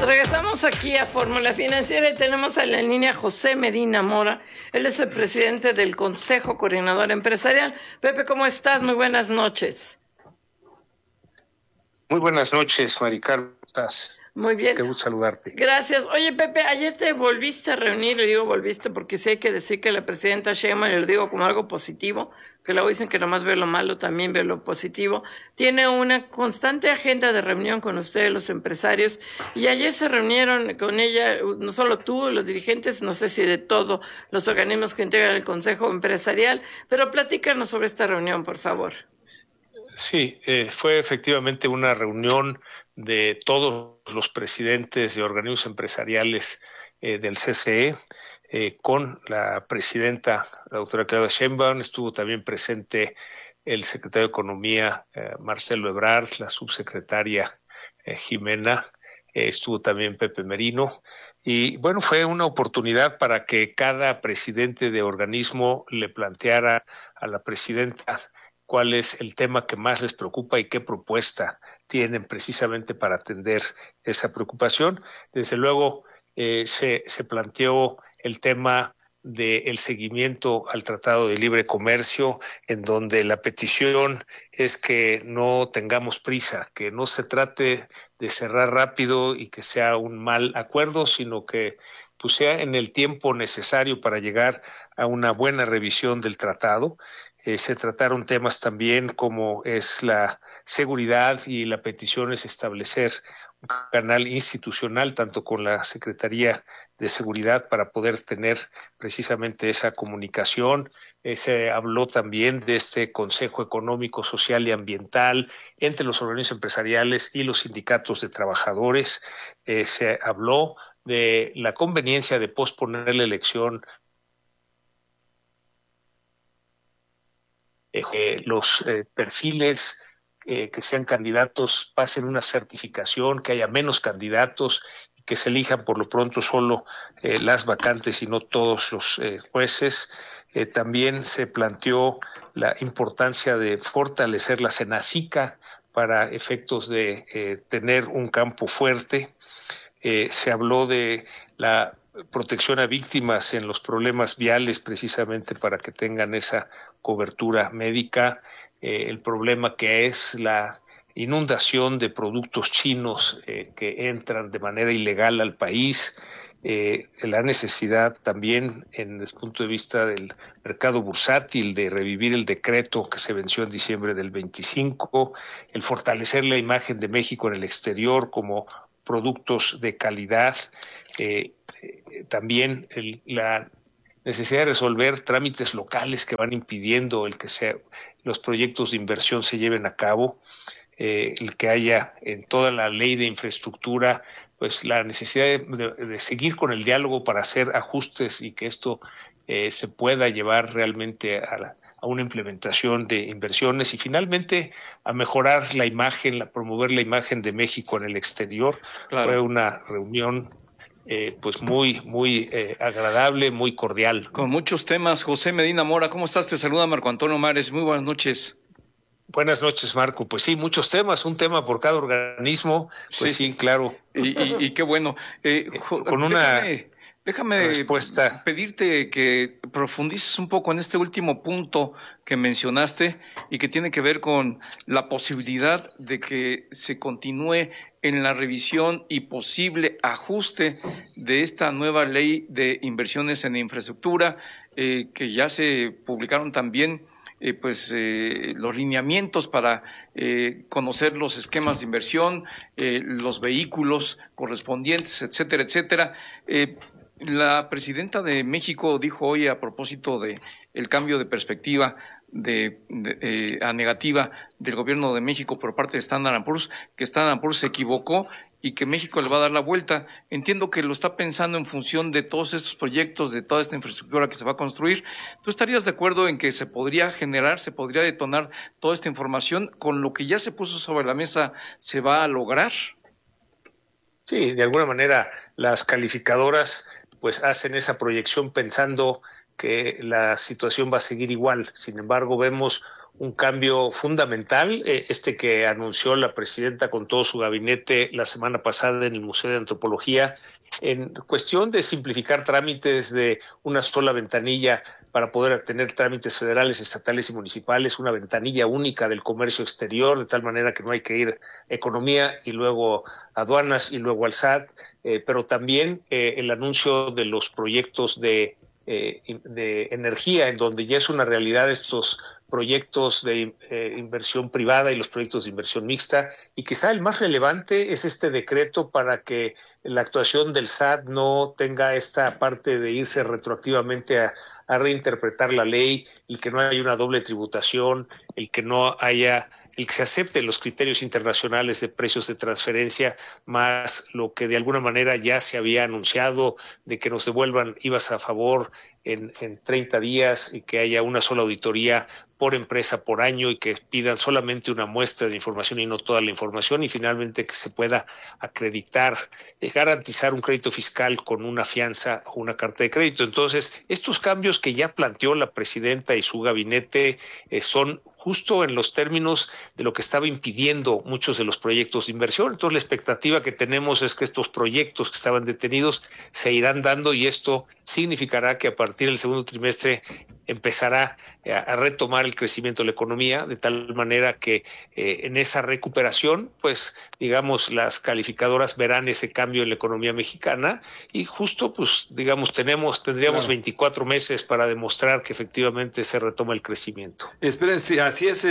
Regresamos aquí a Fórmula Financiera y tenemos en la línea a José Medina Mora. Él es el presidente del Consejo Coordinador Empresarial. Pepe, ¿cómo estás? Muy buenas noches. Muy buenas noches, Maricarmen. ¿Cómo estás? Muy bien. Qué gusto saludarte. Gracias. Oye, Pepe, ayer te volviste a reunir, le digo volviste porque sí hay que decir que la presidenta Sheinbaum, y lo digo como algo positivo, que luego dicen que nomás ve lo malo, también ve lo positivo, tiene una constante agenda de reunión con ustedes, los empresarios, y ayer se reunieron con ella, no solo tú, los dirigentes, no sé si de todos los organismos que integran el Consejo Empresarial, pero platícanos sobre esta reunión, por favor. Sí, fue efectivamente una reunión de todos los presidentes de organismos empresariales del CCE, con la presidenta, la doctora Claudia Sheinbaum. Estuvo también presente el secretario de Economía, Marcelo Ebrard, la subsecretaria Jimena, estuvo también Pepe Merino, y bueno, fue una oportunidad para que cada presidente de organismo le planteara a la presidenta cuál es el tema que más les preocupa y qué propuesta tienen precisamente para atender esa preocupación. Desde luego, se planteó el tema del seguimiento al Tratado de Libre Comercio, en donde la petición es que no tengamos prisa, que no se trate de cerrar rápido y que sea un mal acuerdo, sino que pues sea en el tiempo necesario para llegar a una buena revisión del tratado. Se trataron temas también como es la seguridad, y la petición es establecer un canal institucional tanto con la Secretaría de Seguridad para poder tener precisamente esa comunicación. Se habló también de este Consejo Económico, Social y Ambiental entre los organismos empresariales y los sindicatos de trabajadores. Se habló de la conveniencia de posponer la elección, los perfiles que sean candidatos pasen una certificación, que haya menos candidatos y que se elijan por lo pronto solo las vacantes y no todos los jueces. También se planteó la importancia de fortalecer la Senacica para efectos de tener un campo fuerte. Se habló de la protección a víctimas en los problemas viales, precisamente para que tengan esa cobertura médica. El problema que es la inundación de productos chinos que entran de manera ilegal al país. La necesidad también, en el punto de vista del mercado bursátil, de revivir el decreto que se venció en diciembre del 25, el fortalecer la imagen de México en el exterior como productos de calidad. También la necesidad de resolver trámites locales que van impidiendo el que los proyectos de inversión se lleven a cabo, el que haya en toda la ley de infraestructura pues la necesidad de seguir con el diálogo para hacer ajustes y que esto se pueda llevar realmente a una implementación de inversiones, y finalmente a mejorar la imagen, promover la imagen de México en el exterior. Claro. Fue una reunión pues muy agradable, muy cordial. Con muchos temas. José Medina Mora, ¿cómo estás? Te saluda Marco Antonio Mares. Muy buenas noches. Buenas noches, Marco. Pues sí, muchos temas, un tema por cada organismo. Pues sí, claro. Y qué bueno. Con una Déjame respuesta. Pedirte que profundices un poco en este último punto que mencionaste y que tiene que ver con la posibilidad de que se continúe en la revisión y posible ajuste de esta nueva ley de inversiones en infraestructura, que ya se publicaron también los lineamientos para conocer los esquemas de inversión, los vehículos correspondientes, etcétera, etcétera. La presidenta de México dijo hoy, a propósito de el cambio de perspectiva a negativa del gobierno de México por parte de Standard & Poor's, que Standard & Poor's se equivocó y que México le va a dar la vuelta. Entiendo que lo está pensando en función de todos estos proyectos, de toda esta infraestructura que se va a construir. ¿Tú estarías de acuerdo en que se podría generar, se podría detonar toda esta información con lo que ya se puso sobre la mesa, se va a lograr? Sí, de alguna manera las calificadoras pues hacen esa proyección pensando que la situación va a seguir igual. Sin embargo, vemos un cambio fundamental, que anunció la presidenta con todo su gabinete la semana pasada en el Museo de Antropología, en cuestión de simplificar trámites, de una sola ventanilla para poder tener trámites federales, estatales y municipales, una ventanilla única del comercio exterior, de tal manera que no hay que ir a economía y luego aduanas y luego al SAT, pero también el anuncio de los proyectos de energía, en donde ya es una realidad estos proyectos de inversión privada y los proyectos de inversión mixta, y quizá el más relevante es este decreto para que la actuación del SAT no tenga esta parte de irse retroactivamente a reinterpretar la ley, y que no haya una doble tributación, el que se acepten los criterios internacionales de precios de transferencia, más lo que de alguna manera ya se había anunciado de que nos devuelvan IVAs a favor en 30 días, y que haya una sola auditoría por empresa por año, y que pidan solamente una muestra de información y no toda la información, y finalmente que se pueda acreditar, garantizar un crédito fiscal con una fianza o una carta de crédito. Entonces, estos cambios que ya planteó la presidenta y su gabinete son justo en los términos de lo que estaba impidiendo muchos de los proyectos de inversión. Entonces, la expectativa que tenemos es que estos proyectos que estaban detenidos se irán dando, y esto significará que a partir del segundo trimestre empezará a retomar el crecimiento de la economía, de tal manera que en esa recuperación, pues, digamos, las calificadoras verán ese cambio en la economía mexicana, y justo, pues, digamos, tendríamos claro 24 meses para demostrar que efectivamente se retoma el crecimiento. Espérense, así es,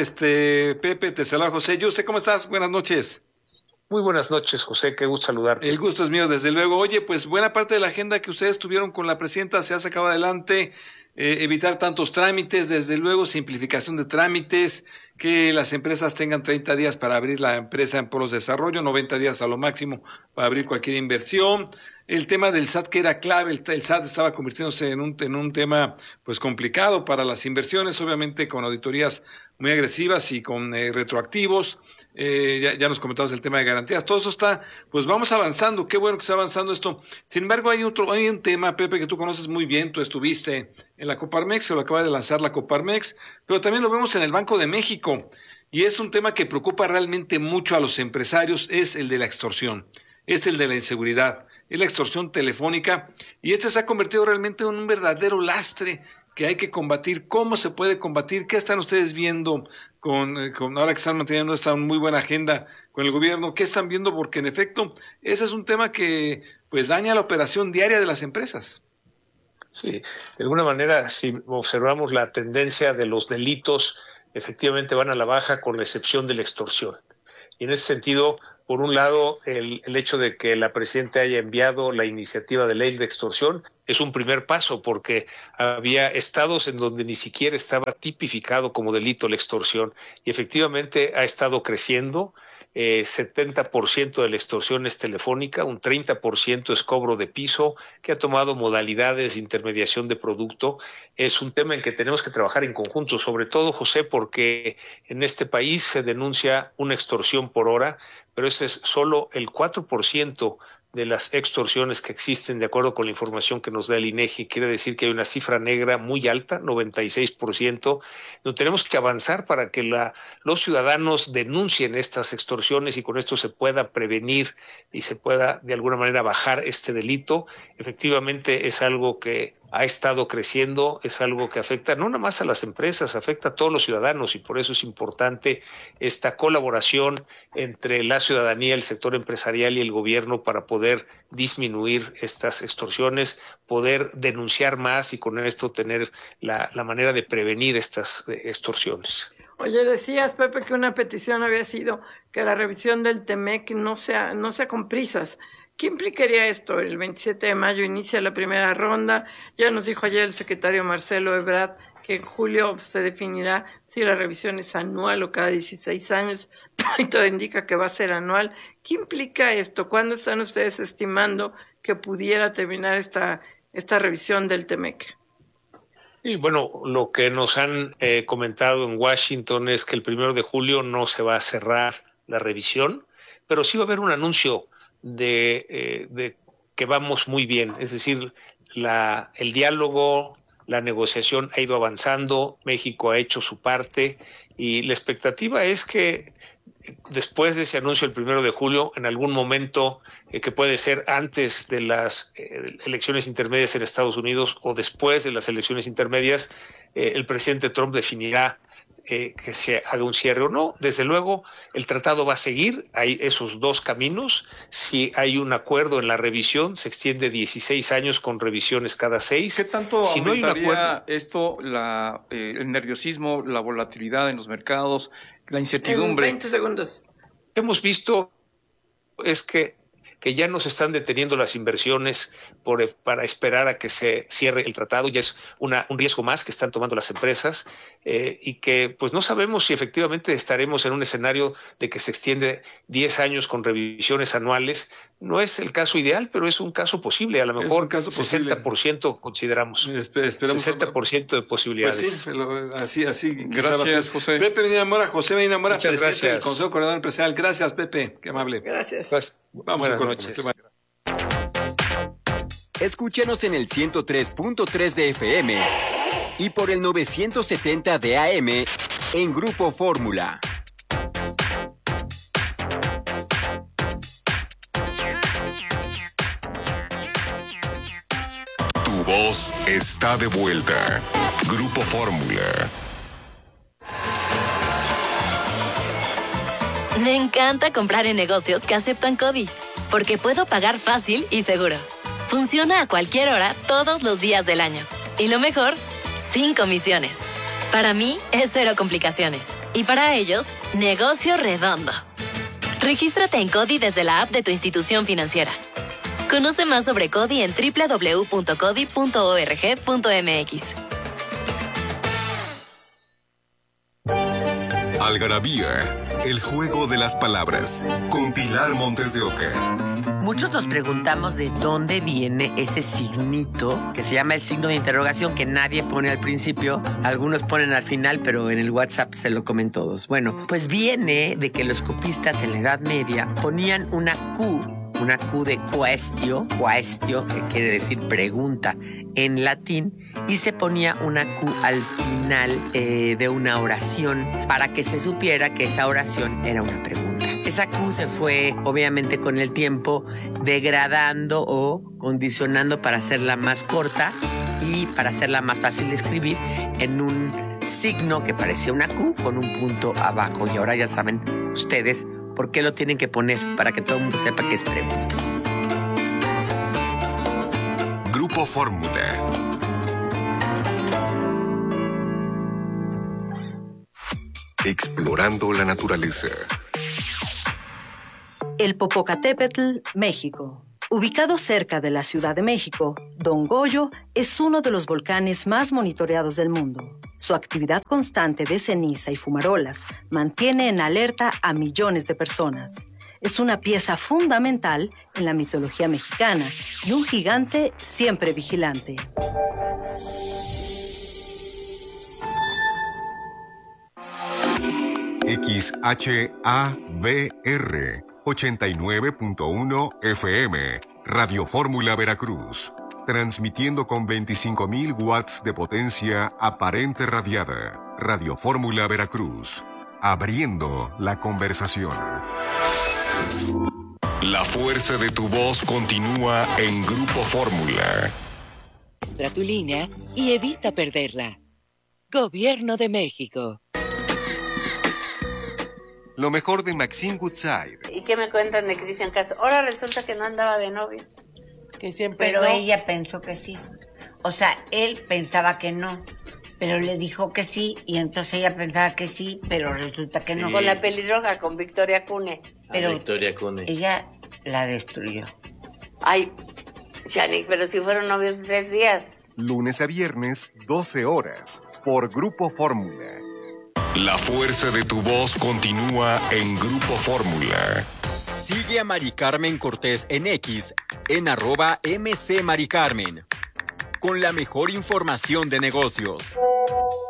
Pepe, te saluda José. Yuste, ¿cómo estás? Buenas noches. Muy buenas noches, José, qué gusto saludarte. El gusto es mío, desde luego. Oye, pues buena parte de la agenda que ustedes tuvieron con la presidenta se ha sacado adelante, evitar tantos trámites, desde luego, simplificación de trámites, que las empresas tengan 30 días para abrir la empresa en polos de desarrollo, 90 días a lo máximo para abrir cualquier inversión. El tema del SAT, que era clave, el SAT estaba convirtiéndose en un tema pues complicado para las inversiones, obviamente con auditorías muy agresivas y con retroactivos. Ya nos comentamos el tema de garantías. Todo eso está, pues vamos avanzando. Qué bueno que está avanzando esto. Sin embargo, hay un tema, Pepe, que tú conoces muy bien. Tú estuviste en la Coparmex, se lo acaba de lanzar la Coparmex, pero también lo vemos en el Banco de México. Y es un tema que preocupa realmente mucho a los empresarios, es el de la extorsión, es el de la inseguridad, es la extorsión telefónica, y este se ha convertido realmente en un verdadero lastre que hay que combatir. ¿Cómo se puede combatir? ¿Qué están ustedes viendo con ahora que están manteniendo esta muy buena agenda con el gobierno? ¿Qué están viendo? Porque en efecto, ese es un tema que pues daña la operación diaria de las empresas. Sí, de alguna manera, si observamos la tendencia de los delitos, efectivamente van a la baja, con la excepción de la extorsión. Y en ese sentido, por un lado, el hecho de que la presidenta haya enviado la iniciativa de ley de extorsión es un primer paso, porque había estados en donde ni siquiera estaba tipificado como delito la extorsión, y efectivamente ha estado creciendo. 70% de la extorsión es telefónica, un 30% es cobro de piso, que ha tomado modalidades de intermediación de producto. Es un tema en que tenemos que trabajar en conjunto, sobre todo, José, porque en este país se denuncia una extorsión por hora, pero ese es solo el 4% de las extorsiones que existen, de acuerdo con la información que nos da el INEGI. Quiere decir que hay una cifra negra muy alta, 96%. No, tenemos que avanzar para que los ciudadanos denuncien estas extorsiones, y con esto se pueda prevenir y se pueda de alguna manera bajar este delito. Efectivamente es algo que ha estado creciendo, es algo que afecta no nada más a las empresas, afecta a todos los ciudadanos, y por eso es importante esta colaboración entre la ciudadanía, el sector empresarial y el gobierno para poder disminuir estas extorsiones, poder denunciar más, y con esto tener la manera de prevenir estas extorsiones. Oye, decías, Pepe, que una petición había sido que la revisión del TEMEC no sea con prisas. ¿Qué implicaría esto? El 27 de mayo inicia la primera ronda. Ya nos dijo ayer el secretario Marcelo Ebrard que en julio se definirá si la revisión es anual o cada 16 años, y todo indica que va a ser anual. ¿Qué implica esto? ¿Cuándo están ustedes estimando que pudiera terminar esta revisión del TEMEC? Y bueno, lo que nos han comentado en Washington es que el 1 de julio no se va a cerrar la revisión, pero sí va a haber un anuncio de que vamos muy bien, es decir, el diálogo, la negociación ha ido avanzando, México ha hecho su parte y la expectativa es que después de ese anuncio el 1 de julio, en algún momento que puede ser antes de las elecciones intermedias en Estados Unidos o después de las elecciones intermedias, el presidente Trump definirá que se haga un cierre o no. Desde luego, el tratado va a seguir, hay esos dos caminos. Si hay un acuerdo en la revisión, se extiende 16 años con revisiones cada 6. ¿Qué tanto si aumentaría no hay un acuerdo, esto, el nerviosismo, la volatilidad en los mercados, la incertidumbre? En 20 segundos. Hemos visto es que ya no se están deteniendo las inversiones para esperar a que se cierre el tratado, ya es un riesgo más que están tomando las empresas y que pues no sabemos si efectivamente estaremos en un escenario de que se extiende 10 años con revisiones anuales. No es el caso ideal, pero es un caso posible, a lo mejor 60% consideramos. Esperamos 60% de posibilidades. Pues sí, pero así. Gracias, José. Pepe Medina Mora, José Medina Mora, muchas presidente gracias del Consejo Coordinador Empresarial. Gracias, Pepe, qué amable. Gracias. Pues, Vamos buenas a noches. Escúchanos en el 103.3 de FM y por el 970 de AM en Grupo Fórmula. Tu voz está de vuelta. Grupo Fórmula. Me encanta comprar en negocios que aceptan CODI, porque puedo pagar fácil y seguro. Funciona a cualquier hora, todos los días del año. Y lo mejor, sin comisiones. Para mí, es cero complicaciones. Y para ellos, negocio redondo. Regístrate en CODI desde la app de tu institución financiera. Conoce más sobre CODI en www.codi.org.mx. Algarabía, el juego de las palabras, con Pilar Montes de Oca. Muchos nos preguntamos de dónde viene ese signito que se llama el signo de interrogación que nadie pone al principio, algunos ponen al final, pero en el WhatsApp se lo comen todos. Bueno, pues viene de que los copistas en la Edad Media ponían una Q de quaestio, que quiere decir pregunta en latín, y se ponía una Q al final de una oración para que se supiera que esa oración era una pregunta. Esa Q se fue, obviamente, con el tiempo degradando o condicionando para hacerla más corta y para hacerla más fácil de escribir en un signo que parecía una Q con un punto abajo. Y ahora ya saben ustedes por qué lo tienen que poner, para que todo el mundo sepa que es pregunta. Grupo Fórmula. Explorando la naturaleza. El Popocatépetl, México. Ubicado cerca de la Ciudad de México, Don Goyo es uno de los volcanes más monitoreados del mundo. Su actividad constante de ceniza y fumarolas mantiene en alerta a millones de personas. Es una pieza fundamental en la mitología mexicana y un gigante siempre vigilante. XHABR 89.1 FM, Radio Fórmula Veracruz, transmitiendo con 25.000 watts de potencia aparente radiada. Radio Fórmula Veracruz, abriendo la conversación. La fuerza de tu voz continúa en Grupo Fórmula. Registra tu línea y evita perderla. Gobierno de México. Lo mejor de Maxine Woodside. ¿Y qué me cuentan de Cristian Castro? Ahora resulta que no andaba de novio. Que siempre pero no. Ella pensó que sí. O sea, él pensaba que no, pero le dijo que sí, y entonces ella pensaba que sí, pero resulta que no. Con la pelirroja, con Victoria Cune. Pero Victoria Cune. Ella la destruyó. Ay, Chanik, pero si fueron novios 3 días. Lunes a viernes, 12 horas, por Grupo Fórmula. La fuerza de tu voz continúa en Grupo Fórmula. Sigue a Mari Carmen Cortés en X, en @MC Mari Carmen, con la mejor información de negocios.